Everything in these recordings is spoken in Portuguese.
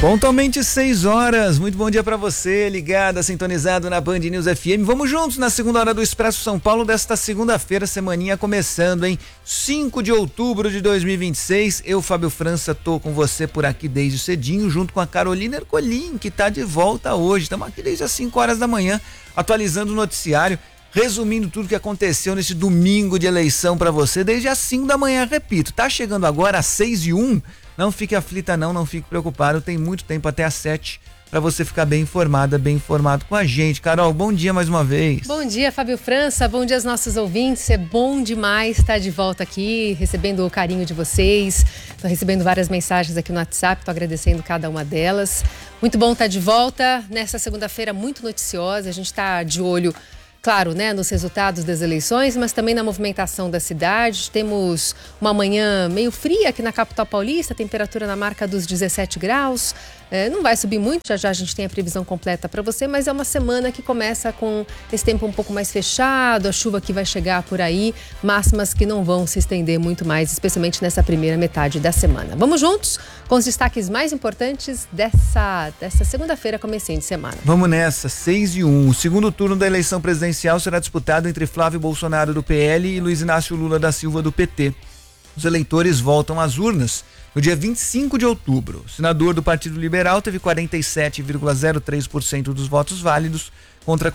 Pontualmente 6 horas, muito bom dia para você, ligada, sintonizado na Band News FM. Vamos juntos na segunda hora do Expresso São Paulo desta segunda-feira, semaninha começando, hein? 5 de outubro de 2026. Eu, Fábio França, tô com você por aqui desde cedinho, junto com a Carolina Ercolim, que tá de volta hoje. Estamos aqui desde as 5 horas da manhã, atualizando o noticiário, resumindo tudo que aconteceu nesse domingo de eleição para você, desde as 5 da manhã, repito. Tá chegando agora às 6:01. Não fique aflita não fique preocupado, tem muito tempo até às 7 para você ficar bem informada, bem informado com a gente. Carol, bom dia mais uma vez. Bom dia, Fábio França, bom dia aos nossos ouvintes, é bom demais estar de volta aqui, recebendo o carinho de vocês, estou recebendo várias mensagens aqui no WhatsApp, estou agradecendo cada uma delas. Muito bom estar de volta nessa segunda-feira muito noticiosa, a gente está de olho, claro, né, nos resultados das eleições, mas também na movimentação da cidade. Temos uma manhã meio fria aqui na capital paulista, temperatura na marca dos 17 graus. Não vai subir muito, já a gente tem a previsão completa para você, mas é uma semana que começa com esse tempo um pouco mais fechado, a chuva que vai chegar por aí, máximas que não vão se estender muito mais, especialmente nessa primeira metade da semana. Vamos juntos com os destaques mais importantes dessa segunda-feira, comecinho de semana. Vamos nessa, 6:01. O segundo turno da eleição presidencial será disputado entre Flávio Bolsonaro do PL e Luiz Inácio Lula da Silva do PT. Os eleitores voltam às urnas no dia 25 de outubro. O senador do Partido Liberal teve 47,03% dos votos válidos contra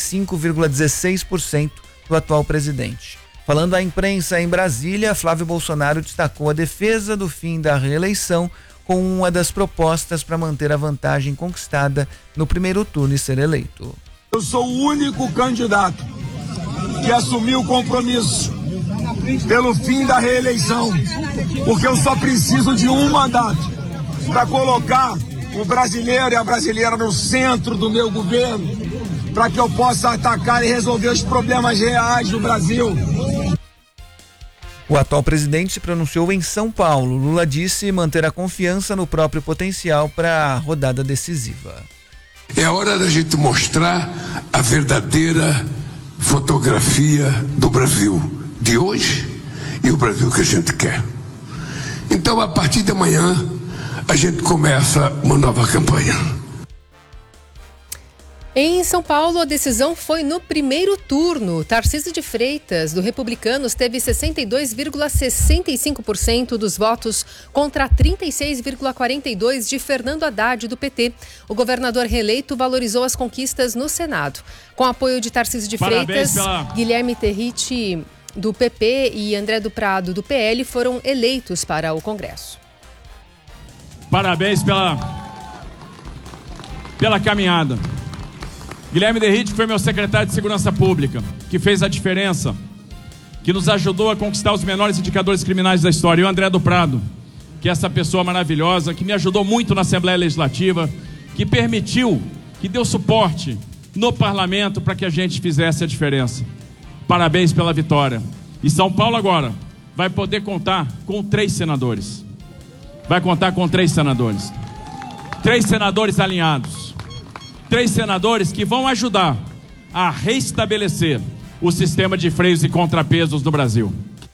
45,16% do atual presidente. Falando à imprensa em Brasília, Flávio Bolsonaro destacou a defesa do fim da reeleição com uma das propostas para manter a vantagem conquistada no primeiro turno e ser eleito. Eu sou o único candidato que assumiu o compromisso pelo fim da reeleição, porque eu só preciso de um mandato para colocar o brasileiro e a brasileira no centro do meu governo, para que eu possa atacar e resolver os problemas reais do Brasil. O atual presidente se pronunciou em São Paulo. Lula disse manter a confiança no próprio potencial para a rodada decisiva. É a hora da gente mostrar a verdadeira fotografia do Brasil de hoje e o Brasil que a gente quer. Então, a partir de amanhã, a gente começa uma nova campanha. Em São Paulo, a decisão foi no primeiro turno. Tarcísio de Freitas, do Republicanos, teve 62,65% dos votos contra 36,42% de Fernando Haddad, do PT. O governador reeleito valorizou as conquistas no Senado. Com apoio de Tarcísio de Freitas, Guilherme Terricci, do PP, e André do Prado, do PL, foram eleitos para o Congresso. Parabéns pela caminhada. Guilherme Terricci foi meu secretário de Segurança Pública, que fez a diferença, que nos ajudou a conquistar os menores indicadores criminais da história. E o André do Prado, que é essa pessoa maravilhosa, que me ajudou muito na Assembleia Legislativa, que permitiu, que deu suporte no Parlamento para que a gente fizesse a diferença. Parabéns pela vitória. E São Paulo agora vai poder contar com 3 senadores. Vai contar com 3 senadores. 3 senadores alinhados. 3 senadores que vão ajudar a restabelecer o sistema de freios e contrapesos no Brasil.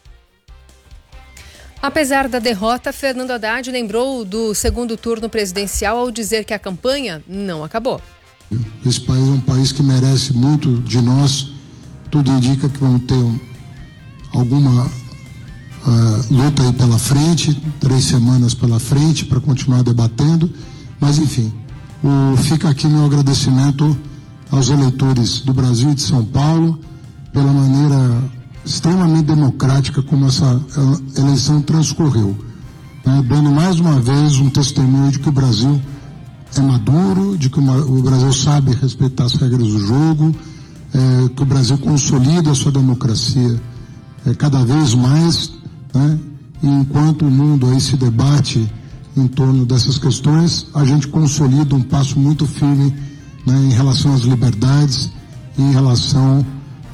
Apesar da derrota, Fernando Haddad lembrou do segundo turno presidencial ao dizer que a campanha não acabou. Esse país é um país que merece muito de nós. Tudo indica que vamos ter alguma luta aí pela frente, 3 semanas pela frente para continuar debatendo, mas enfim. Fica aqui meu agradecimento aos eleitores do Brasil e de São Paulo pela maneira extremamente democrática como essa eleição transcorreu, né? Dando mais uma vez um testemunho de que o Brasil é maduro, de que o Brasil sabe respeitar as regras do jogo, que o Brasil consolida a sua democracia cada vez mais, né? E enquanto o mundo aí se debate em torno dessas questões, a gente consolida um passo muito firme, né, em relação às liberdades e em relação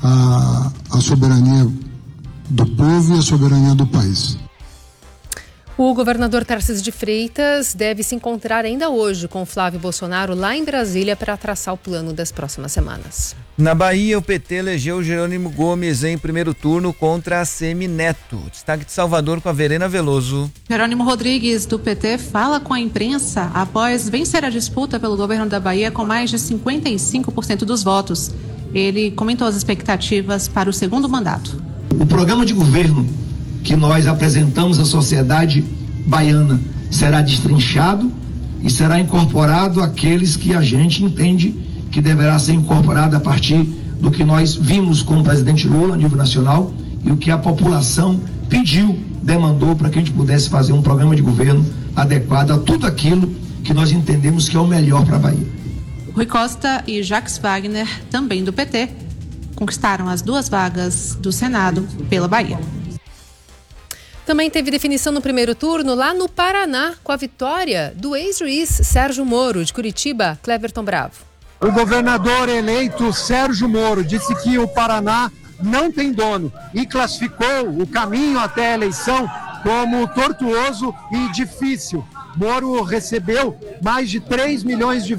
à soberania do povo e à soberania do país. O governador Tarcísio de Freitas deve se encontrar ainda hoje com Flávio Bolsonaro lá em Brasília para traçar o plano das próximas semanas. Na Bahia, o PT elegeu Jerônimo Gomes em primeiro turno contra a Semineto. Destaque de Salvador com a Verena Veloso. Jerônimo Rodrigues, do PT, fala com a imprensa após vencer a disputa pelo governo da Bahia com mais de 55% dos votos. Ele comentou as expectativas para o segundo mandato. O programa de governo que nós apresentamos à sociedade baiana será destrinchado e será incorporado àqueles que a gente entende que deverá ser incorporado a partir do que nós vimos com o presidente Lula a nível nacional e o que a população pediu, demandou para que a gente pudesse fazer um programa de governo adequado a tudo aquilo que nós entendemos que é o melhor para a Bahia. Rui Costa e Jacques Wagner, também do PT, conquistaram as 2 vagas do Senado pela Bahia. Também teve definição no primeiro turno lá no Paraná, com a vitória do ex-juiz Sérgio Moro, de Curitiba, Cleverton Bravo. O governador eleito Sérgio Moro disse que o Paraná não tem dono e classificou o caminho até a eleição como tortuoso e difícil. Moro recebeu mais de 3 milhões de